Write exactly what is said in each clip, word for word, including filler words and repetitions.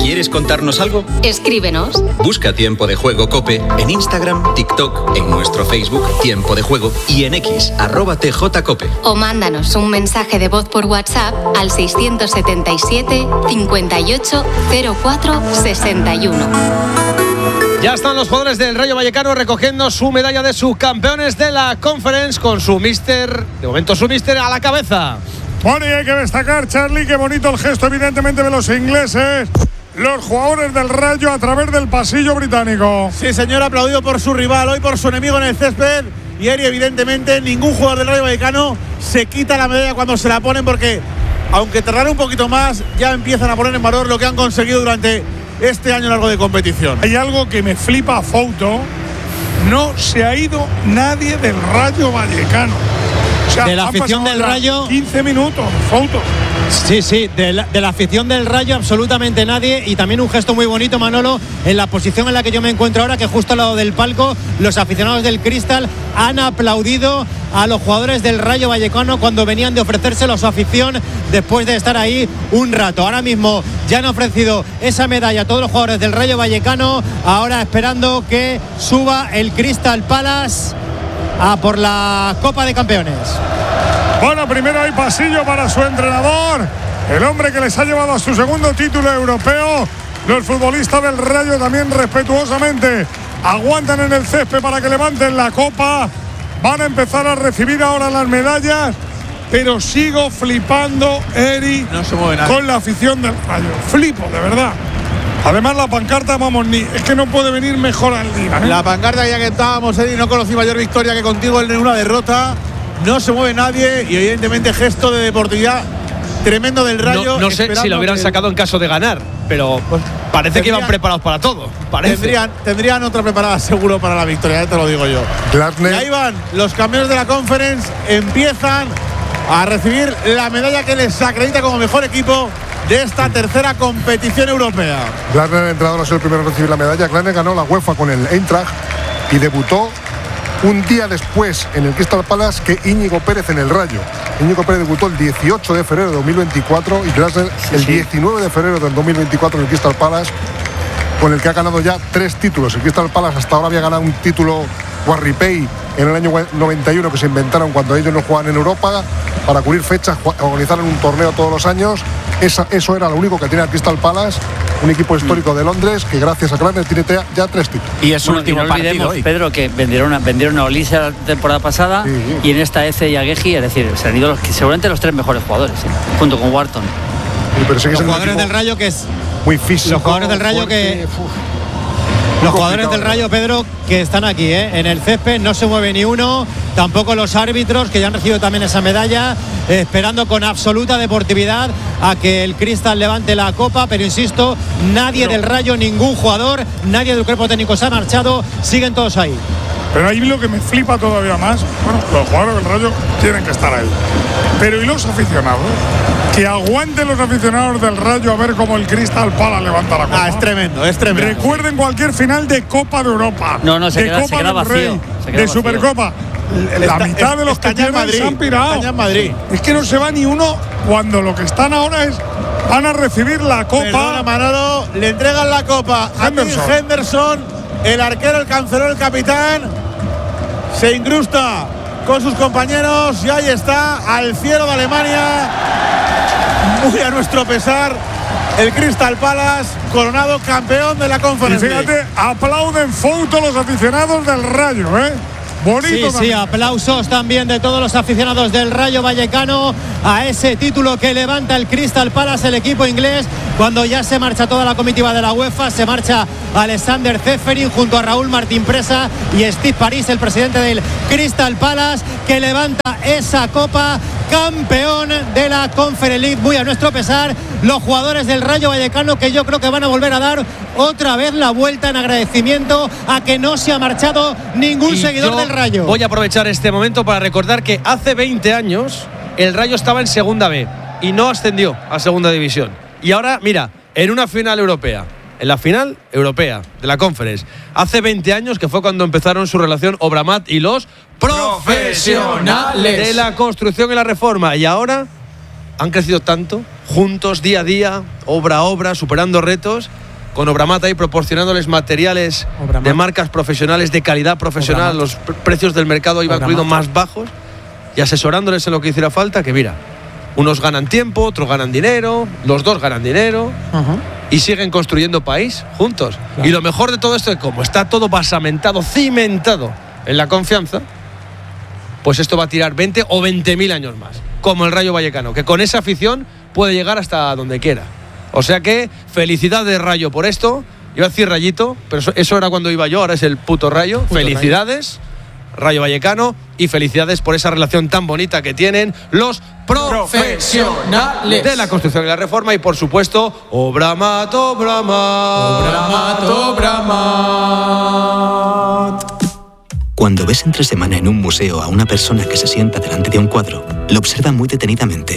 ¿Quieres contarnos algo? Escríbenos. Busca Tiempo de Juego COPE en Instagram, TikTok, en nuestro Facebook Tiempo de Juego y en X, arroba tjcope. O mándanos un mensaje de voz por WhatsApp al seiscientos setenta y siete, cincuenta y ocho, cero cuatro, sesenta y uno. Ya están los jugadores del Rayo Vallecano recogiendo su medalla de subcampeones de la Conference con su míster, de momento su míster a la cabeza. Bueno, y hay que destacar, Charlie, qué bonito el gesto evidentemente de los ingleses, los jugadores del Rayo a través del pasillo británico. Sí, señor, aplaudido por su rival, hoy por su enemigo en el césped. Y Eri, evidentemente, ningún jugador del Rayo Vallecano se quita la medalla cuando se la ponen, porque aunque tardará un poquito más, ya empiezan a poner en valor lo que han conseguido durante este año largo de competición. Hay algo que me flipa a foto. No se ha ido nadie del Rayo Vallecano. O sea, de la afición del Rayo, quince minutos, foto. Sí, sí, de la, de la afición del Rayo absolutamente nadie. Y también un gesto muy bonito, Manolo, en la posición en la que yo me encuentro ahora, que justo al lado del palco, los aficionados del Crystal han aplaudido a los jugadores del Rayo Vallecano cuando venían de ofrecérselo a su afición después de estar ahí un rato. Ahora mismo ya han ofrecido esa medalla a todos los jugadores del Rayo Vallecano, ahora esperando que suba el Crystal Palace a por la Copa de Campeones. Bueno, primero hay pasillo para su entrenador, el hombre que les ha llevado a su segundo título europeo. Los futbolistas del Rayo también respetuosamente aguantan en el césped para que levanten la copa. Van a empezar a recibir ahora las medallas, pero sigo flipando, Eri, no se mueve nadie, con la afición del Rayo. Flipo, de verdad. Además, la pancarta, vamos, ni es que no puede venir mejor al día, ¿eh? La pancarta, ya que estábamos, Eri, no conocí mayor victoria que contigo en una derrota. No se mueve nadie y evidentemente gesto de deportividad tremendo del Rayo. No, no sé si lo hubieran que... sacado en caso de ganar, pero pues, parece tendrían, que iban preparados para todo. Parece. Tendrían, tendrían otra preparada seguro para la victoria, ya te lo digo yo. Glasner. Y ahí van los campeones de la Conference, empiezan a recibir la medalla que les acredita como mejor equipo de esta tercera competición europea. Glasner, el entrenador, ha sido el primero en recibir la medalla. Glasner ganó la UEFA con el Eintracht y debutó un día después en el Crystal Palace que Íñigo Pérez en el Rayo. Íñigo Pérez debutó el dieciocho de febrero de dos mil veinticuatro y Glasner sí, el sí. diecinueve de febrero del dos mil veinticuatro en el Crystal Palace, con el que ha ganado ya tres títulos. El Crystal Palace hasta ahora había ganado un título Warripey en el año noventa y uno, que se inventaron cuando ellos no jugaban en Europa para cubrir fechas, organizaron un torneo todos los años. Esa, eso era lo único que tenía el Crystal Palace, un equipo histórico de Londres que gracias a Glasner tiene ya tres títulos. Y es su bueno, último y no olvidemos, partido, Pedro, que vendieron a, vendieron a Olise la temporada pasada, sí, sí. Y en esta Eze y Agueji, es decir, se han ido los, seguramente los tres mejores jugadores, ¿eh? Junto con Wharton. Sí, pero los jugadores del Rayo que es muy físico. Los jugadores del Rayo fuerte, que uf. Los jugadores del Rayo, Pedro, que están aquí, ¿eh? En el césped, no se mueve ni uno, tampoco los árbitros, que ya han recibido también esa medalla, eh, esperando con absoluta deportividad a que el Crystal levante la copa, pero insisto, nadie no. del Rayo, ningún jugador, nadie del cuerpo técnico se ha marchado, siguen todos ahí. Pero ahí lo que me flipa todavía más, bueno, los jugadores del Rayo tienen que estar ahí. Pero ¿y los aficionados? Que aguanten los aficionados del Rayo a ver cómo el Crystal Palace levanta la copa. Ah, es tremendo, es tremendo. Recuerden cualquier final de Copa de Europa. No, no, se de queda, Copa se queda del vacío. Rey, se queda de vacío. Supercopa. La está, mitad de los que tienen Madrid, se han pirado. en Madrid. Es que no se va ni uno cuando lo que están ahora es van a recibir la copa. Perdona, Manolo, le entregan la copa a Henderson. a Henderson, el arquero, el cancelero, el capitán. Se incrusta con sus compañeros y ahí está, al cielo de Alemania, muy a nuestro pesar, el Crystal Palace, coronado campeón de la Conference. Y fíjate, aplauden foto los aficionados del Rayo, ¿eh? Bonito. Sí, sí, aplausos también de todos los aficionados del Rayo Vallecano a ese título que levanta el Crystal Palace, el equipo inglés, cuando ya se marcha toda la comitiva de la UEFA. Se marcha Alexander Ceferin junto a Raúl Martín Presa y Steve París, el presidente del Crystal Palace, que levanta esa copa, campeón de la Conference League, muy a nuestro pesar. Los jugadores del Rayo Vallecano, que yo creo que van a volver a dar otra vez la vuelta en agradecimiento a que no se ha marchado ningún y seguidor del Rayo. Voy a aprovechar este momento para recordar que hace veinte años el Rayo estaba en Segunda B y no ascendió a Segunda División. Y ahora, mira, en una final europea, en la final europea de la Conference, hace veinte años, que fue cuando empezaron su relación Obramat y los profesionales de la construcción y la reforma. Y ahora han crecido tanto, juntos, día a día, obra a obra, superando retos, con Obramat ahí proporcionándoles materiales Obramat. de marcas profesionales, de calidad profesional, Obramat. los precios del mercado iban incluidos más bajos, y asesorándoles en lo que hiciera falta, que mira, unos ganan tiempo, otros ganan dinero, los dos ganan dinero, uh-huh. y siguen construyendo país juntos. Claro. Y lo mejor de todo esto es que como está todo basamentado, cimentado en la confianza, pues esto va a tirar veinte o veinte mil años más, como el Rayo Vallecano, que con esa afición puede llegar hasta donde quiera. O sea que felicidades, Rayo, por esto. Iba a decir Rayito, pero eso, eso era cuando iba yo, ahora es el puto Rayo. Puto felicidades, Rayo. Rayo Vallecano, y felicidades por esa relación tan bonita que tienen los profesionales de la construcción y la reforma. Y por supuesto, Obramat, Obramat, Obramat, Obramat. Cuando ves entre semana en un museo a una persona que se sienta delante de un cuadro, lo observa muy detenidamente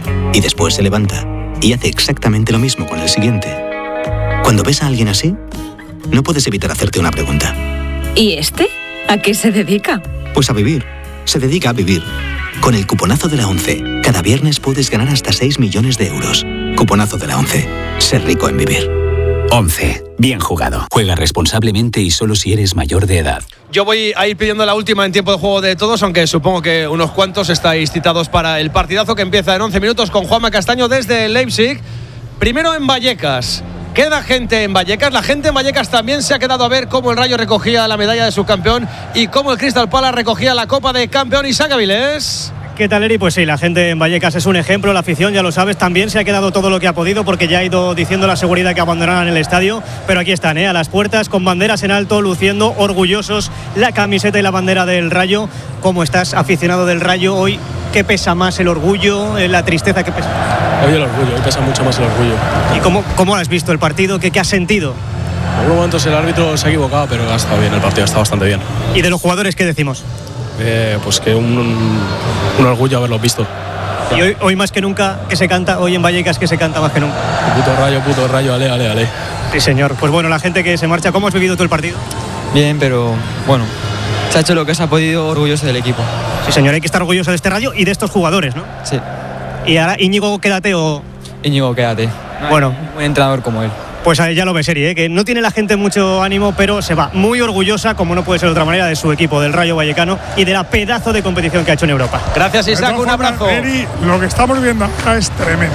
y después se levanta y hace exactamente lo mismo con el siguiente. Cuando ves a alguien así, no puedes evitar hacerte una pregunta. ¿Y este? ¿A qué se dedica? Pues a vivir. Se dedica a vivir. Con el cuponazo de la ONCE, cada viernes puedes ganar hasta seis millones de euros. Cuponazo de la ONCE. Ser rico en vivir. ONCE. Bien jugado. Juega responsablemente y solo si eres mayor de edad. Yo voy a ir pidiendo la última en tiempo de juego de todos, aunque supongo que unos cuantos estáis citados para el partidazo que empieza en once minutos con Juanma Castaño desde Leipzig. Primero en Vallecas. Queda gente en Vallecas. La gente en Vallecas también se ha quedado a ver cómo el Rayo recogía la medalla de subcampeón y cómo el Crystal Palace recogía la Copa de Campeón. Isaac Avilés. ¿Qué tal, Eri? Pues sí, la gente en Vallecas es un ejemplo, la afición, ya lo sabes, también se ha quedado todo lo que ha podido porque ya ha ido diciendo la seguridad que abandonaran el estadio, pero aquí están, ¿eh? A las puertas, con banderas en alto, luciendo orgullosos la camiseta y la bandera del Rayo. ¿Cómo estás, aficionado del Rayo, hoy? ¿Qué pesa más, el orgullo, la tristeza? ¿Qué pesa? Hoy el orgullo, hoy pesa mucho más el orgullo. ¿Y cómo, cómo has visto el partido? ¿Qué, qué has sentido? En algunos momentos el árbitro se ha equivocado, pero ha estado bien, el partido está bastante bien. ¿Y de los jugadores qué decimos? Eh, pues que un, un, un orgullo haberlos visto. Y hoy, hoy más que nunca, que se canta, hoy en Vallecas que se canta más que nunca. Puto Rayo, puto Rayo, ale, ale, ale. Sí, señor. Pues bueno, la gente que se marcha, ¿cómo has vivido tú el partido? Bien, pero bueno, se ha hecho lo que se ha podido, orgulloso del equipo. Sí, señor, hay que estar orgulloso de este Rayo y de estos jugadores, ¿no? Sí. Y ahora, Íñigo, quédate o... Íñigo, quédate. No, bueno. Un entrenador como él. Pues ya lo ves, Eri, ¿eh? Que no tiene la gente mucho ánimo, pero se va muy orgullosa, como no puede ser de otra manera, de su equipo, del Rayo Vallecano y de la pedazo de competición que ha hecho en Europa. Gracias, Isaac, un abrazo. Eri, lo que estamos viendo acá es tremendo.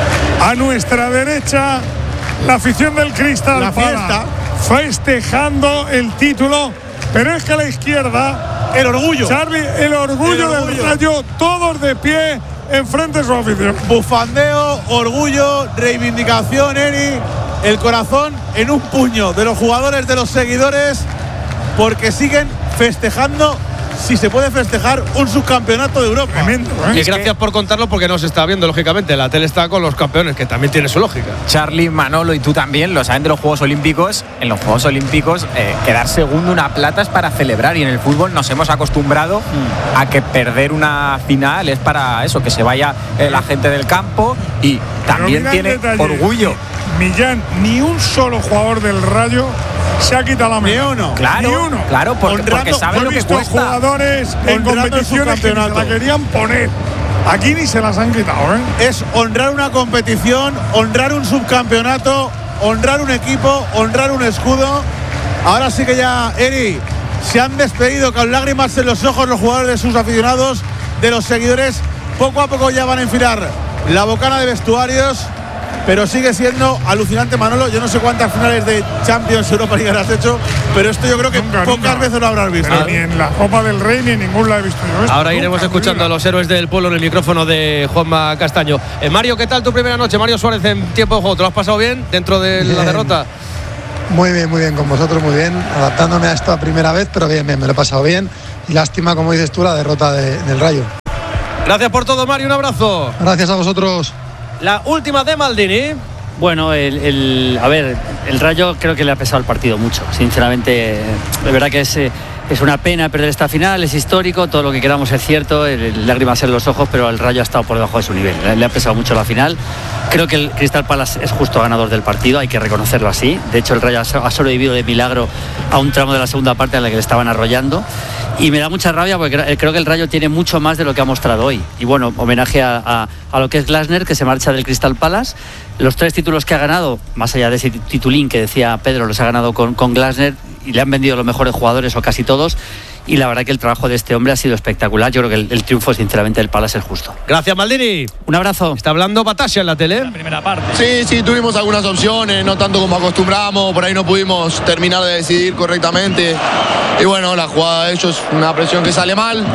A nuestra derecha, la afición del Crystal la fiesta, festejando el título, pero es que a la izquierda, el orgullo, Charlie, el orgullo, el orgullo. del Rayo, todos de pie enfrente de su afición. Bufandeo, orgullo, reivindicación, Eri. El corazón en un puño de los jugadores, de los seguidores, porque siguen festejando, si se puede festejar, un subcampeonato de Europa. Tremendo, ¿eh? Y gracias por contarlo, porque no se está viendo, lógicamente. La tele está con los campeones, que también tiene su lógica. Charlie, Manolo y tú también lo saben de los Juegos Olímpicos. En los Juegos Olímpicos, eh, quedar segundo una plata es para celebrar, y en el fútbol nos hemos acostumbrado mm. a que perder una final es para eso, que se vaya eh, la gente del campo, y también tiene orgullo. Millán, ni un solo jugador del Rayo se ha quitado la mano. Ni uno. Claro, ni uno. Claro, porque, Honrando, porque saben lo que cuesta. Jugadores en competiciones que se la querían poner. Aquí ni se las han quitado, ¿eh? Es honrar una competición, honrar un subcampeonato, honrar un equipo, honrar un escudo. Ahora sí que ya, Eri, se han despedido con lágrimas en los ojos los jugadores de sus aficionados, de los seguidores. Poco a poco ya van a enfilar la bocana de vestuarios. Pero sigue siendo alucinante, Manolo. Yo no sé cuántas finales de Champions, Europa League has hecho, pero esto yo creo que nunca, pocas nunca. veces lo habrás visto. Pero ni en la Copa del Rey ni en ningún la he visto yo. Esto Ahora nunca, iremos escuchando a los héroes del pueblo en el micrófono de Juanma Castaño. Eh, Mario, ¿qué tal tu primera noche? Mario Suárez, en tiempo de juego. ¿Te lo has pasado bien dentro de bien. la derrota? Muy bien, muy bien, con vosotros muy bien. Adaptándome a esta primera vez, pero bien, bien, me lo he pasado bien. Y lástima, como dices tú, la derrota de, del Rayo. Gracias por todo, Mario. Un abrazo. Gracias a vosotros. La última de Maldini. Bueno, el, el, a ver, el Rayo creo que le ha pesado el partido mucho, sinceramente. De verdad que es, es una pena perder esta final, es histórico, todo lo que queramos es cierto, el, el lágrimas en los ojos, pero el Rayo ha estado por debajo de su nivel, le, le ha pesado mucho la final. Creo que el Crystal Palace es justo ganador del partido, hay que reconocerlo así. De hecho, el Rayo ha sobrevivido de milagro a un tramo de la segunda parte en la que le estaban arrollando. Y me da mucha rabia porque creo que el Rayo tiene mucho más de lo que ha mostrado hoy. Y bueno, homenaje a, a, a lo que es Glasner, que se marcha del Crystal Palace. Los tres títulos que ha ganado, más allá de ese titulín que decía Pedro, los ha ganado con, con Glasner y le han vendido los mejores jugadores o casi todos. Y la verdad que el trabajo de este hombre ha sido espectacular. Yo creo que el, el triunfo, sinceramente, del Palace es justo. Gracias, Maldini. Un abrazo. Está hablando Batascia en la tele. La primera parte. Sí, sí, tuvimos algunas opciones, no tanto como acostumbramos. Por ahí no pudimos terminar de decidir correctamente. Y bueno, la jugada de ellos, una presión que sale mal.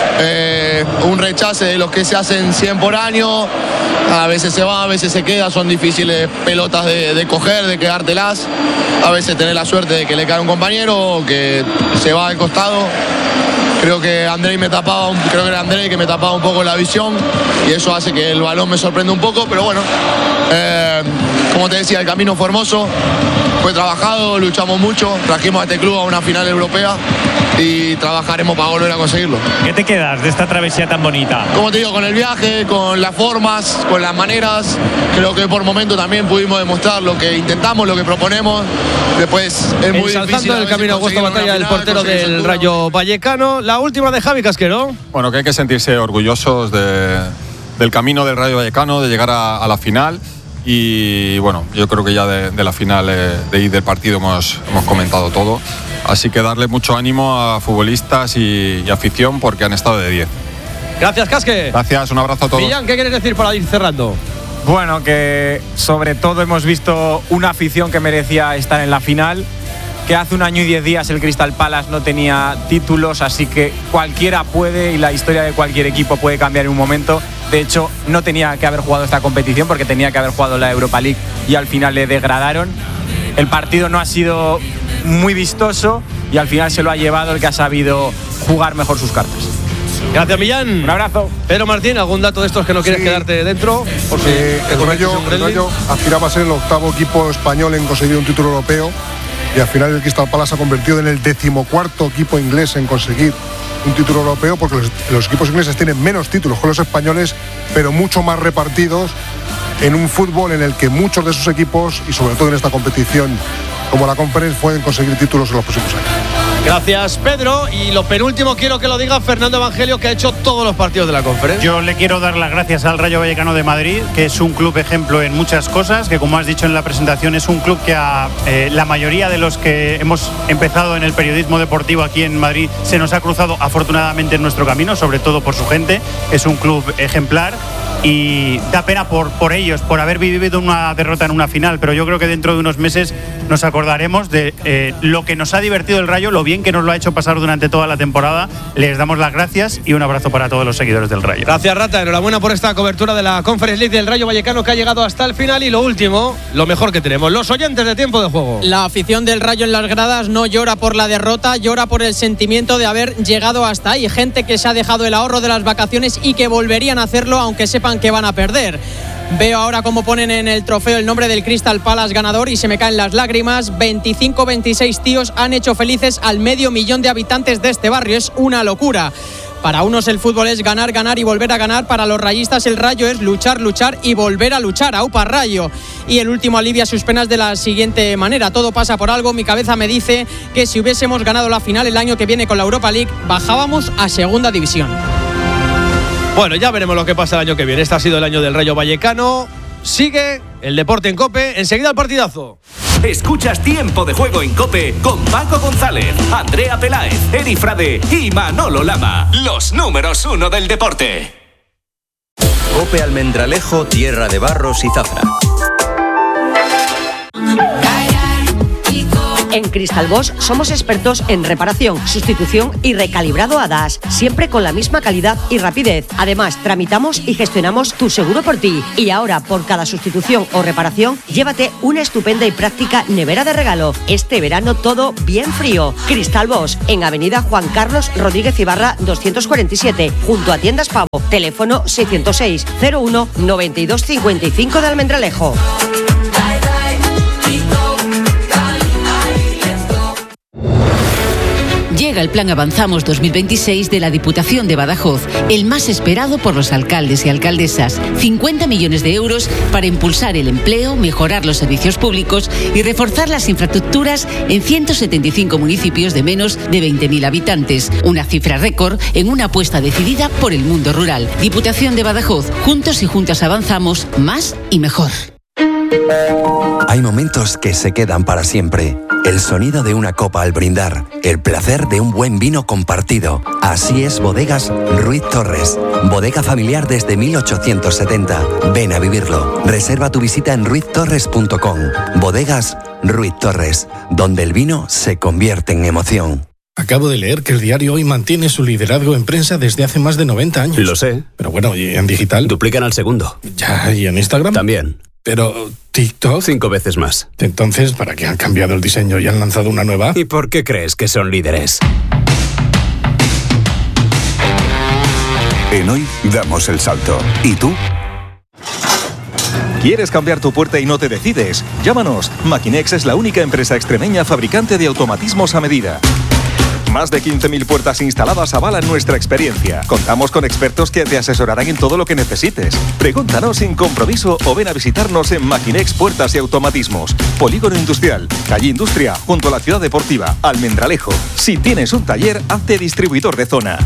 Eh, un rechace de los que se hacen cien por año. A veces se va, a veces se queda. Son difíciles pelotas de, de coger, de quedártelas. A veces tener la suerte de que le cae un compañero o que se va al costado. Creo que Andrei me tapaba, creo que era Andrei que me tapaba un poco la visión y eso hace que el balón me sorprenda un poco, pero bueno, eh, como te decía, el camino fue hermoso, fue trabajado, luchamos mucho, trajimos a este club a una final europea y trabajaremos para volver a conseguirlo. ¿Qué te quedas de esta travesía tan bonita? Como te digo, con el viaje, con las formas, con las maneras, creo que por momento también pudimos demostrar lo que intentamos, lo que proponemos. Después es muy Ensalzando difícil el camino a Augusto Batalla, el portero del Rayo Vallecano. La última de Javi Casquero. Bueno, que hay que sentirse orgullosos de, del camino del Rayo Vallecano, de llegar a, a la final. Y bueno, yo creo que ya de, de la final eh, de ir del partido hemos, hemos comentado todo. Así que darle mucho ánimo a futbolistas y, y afición porque han estado de diez. Gracias, Casque. Gracias, un abrazo a todos. Millán, ¿qué quieres decir para ir cerrando? Bueno, que sobre todo hemos visto una afición que merecía estar en la final, que hace un año y diez días el Crystal Palace no tenía títulos, así que cualquiera puede y la historia de cualquier equipo puede cambiar en un momento. De hecho, no tenía que haber jugado esta competición porque tenía que haber jugado la Europa League y al final le degradaron. El partido no ha sido muy vistoso y al final se lo ha llevado el que ha sabido jugar mejor sus cartas. Gracias, Millán. Un abrazo. Pedro Martín, ¿algún dato de estos que no quieres sí. quedarte dentro? Porque eh, el, Rayo, el Rayo aspiraba a ser el octavo equipo español en conseguir un título europeo y al final el Crystal Palace se ha convertido en el decimocuarto equipo inglés en conseguir un título europeo, porque los, los equipos ingleses tienen menos títulos que los españoles, pero mucho más repartidos en un fútbol en el que muchos de sus equipos, y sobre todo en esta competición como la Conference, pueden conseguir títulos en los próximos años. Gracias, Pedro. Y lo penúltimo quiero que lo diga Fernando Evangelio, que ha hecho todos los partidos de la Conference. Yo le quiero dar las gracias al Rayo Vallecano de Madrid, que es un club ejemplo en muchas cosas, que como has dicho en la presentación es un club que a eh, la mayoría de los que hemos empezado en el periodismo deportivo aquí en Madrid se nos ha cruzado afortunadamente en nuestro camino, sobre todo por su gente. Es un club ejemplar y da pena por, por ellos, por haber vivido una derrota en una final, pero yo creo que dentro de unos meses nos acordaremos de eh, lo que nos ha divertido el Rayo, lo bien que nos lo ha hecho pasar durante toda la temporada. Les damos las gracias y un abrazo para todos los seguidores del Rayo. Gracias, Rata. Enhorabuena por esta cobertura de la Conference League del Rayo Vallecano, que ha llegado hasta el final. Y lo último, lo mejor que tenemos, los oyentes de Tiempo de Juego. La afición del Rayo en las gradas no llora por la derrota, llora por el sentimiento de haber llegado hasta ahí. Gente que se ha dejado el ahorro de las vacaciones y que volverían a hacerlo aunque sepan que van a perder. Veo ahora cómo ponen en el trofeo el nombre del Crystal Palace ganador y se me caen las lágrimas. veinticinco veintiséis tíos han hecho felices al medio millón de habitantes de este barrio. Es una locura. Para unos el fútbol es ganar, ganar y volver a ganar. Para los rayistas el Rayo es luchar, luchar y volver a luchar. ¡Aupa Rayo! Y el último alivia sus penas de la siguiente manera: todo pasa por algo. Mi cabeza me dice que si hubiésemos ganado la final el año que viene con la Europa League, bajábamos a segunda división. Bueno, ya veremos lo que pasa el año que viene. Este ha sido el año del Rayo Vallecano. Sigue el deporte en COPE. Enseguida el partidazo. Escuchas Tiempo de Juego en COPE con Paco González, Andrea Peláez, Eri Frade y Manolo Lama. Los números uno del deporte. COPE Almendralejo, Tierra de Barros y Zafra. En Crystal Bosch somos expertos en reparación, sustitución y recalibrado hadas, siempre con la misma calidad y rapidez. Además, tramitamos y gestionamos tu seguro por ti. Y ahora, por cada sustitución o reparación, llévate una estupenda y práctica nevera de regalo. Este verano todo bien frío. Crystal Bosch, en Avenida Juan Carlos Rodríguez Ibarra doscientos cuarenta y siete, junto a Tiendas Pavo. Teléfono seiscientos seis, cero uno, noventa y dos cincuenta y cinco de Almendralejo. Llega el Plan Avanzamos dos mil veintiséis de la Diputación de Badajoz, el más esperado por los alcaldes y alcaldesas. cincuenta millones de euros para impulsar el empleo, mejorar los servicios públicos y reforzar las infraestructuras en ciento setenta y cinco municipios de menos de veinte mil habitantes. Una cifra récord en una apuesta decidida por el mundo rural. Diputación de Badajoz, juntos y juntas avanzamos más y mejor. Hay momentos que se quedan para siempre. El sonido de una copa al brindar, el placer de un buen vino compartido. Así es Bodegas Ruiz Torres. Bodega familiar desde mil ochocientos setenta. Ven a vivirlo. Reserva tu visita en ruiz torres punto com. Bodegas Ruiz Torres, donde el vino se convierte en emoción. Acabo de leer que el diario Hoy mantiene su liderazgo en prensa desde hace más de noventa años. Lo sé. Pero bueno, ¿y en digital? Duplican al segundo. Ya, ¿y en Instagram? También. Pero TikTok... Cinco veces más. Entonces, ¿para qué han cambiado el diseño y han lanzado una nueva? ¿Y por qué crees que son líderes? En Hoy damos el salto. ¿Y tú? ¿Quieres cambiar tu puerta y no te decides? Llámanos. Maquinex es la única empresa extremeña fabricante de automatismos a medida. Más de quince mil puertas instaladas avalan nuestra experiencia. Contamos con expertos que te asesorarán en todo lo que necesites. Pregúntanos sin compromiso o ven a visitarnos en Maquinex Puertas y Automatismos. Polígono Industrial, calle Industria, junto a la Ciudad Deportiva, Almendralejo. Si tienes un taller, hazte distribuidor de zona.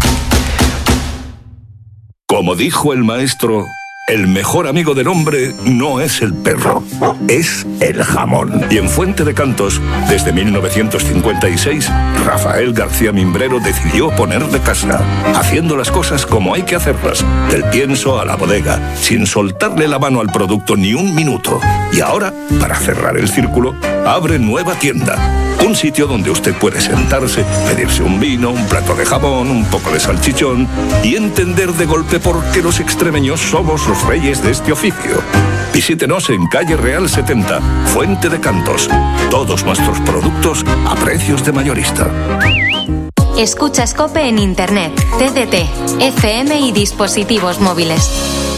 Como dijo el maestro, el mejor amigo del hombre no es el perro, es el jamón. Y en Fuente de Cantos, desde mil novecientos cincuenta y seis, Rafael García Mimbrero decidió poner de casa, haciendo las cosas como hay que hacerlas, del pienso a la bodega, sin soltarle la mano al producto ni un minuto. Y ahora, para cerrar el círculo, abre nueva tienda. Un sitio donde usted puede sentarse, pedirse un vino, un plato de jamón, un poco de salchichón y entender de golpe por qué los extremeños somos los reyes de este oficio. Visítenos en calle Real setenta, Fuente de Cantos. Todos nuestros productos a precios de mayorista. Escucha COPE en Internet, T D T, F M y dispositivos móviles.